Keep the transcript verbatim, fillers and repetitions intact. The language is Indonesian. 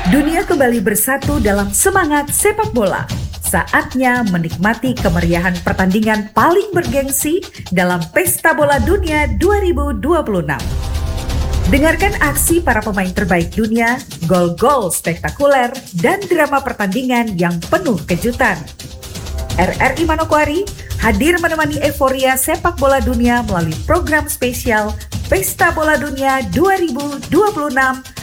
Dunia kembali bersatu dalam semangat sepak bola. Saatnya menikmati kemeriahan pertandingan paling bergengsi dalam Pesta Bola Dunia dua ribu dua puluh enam. Dengarkan aksi para pemain terbaik dunia, gol-gol spektakuler, dan drama pertandingan yang penuh kejutan. R R I Manokwari hadir menemani euforia sepak bola dunia melalui program spesial Pesta Bola Dunia dua ribu dua puluh enam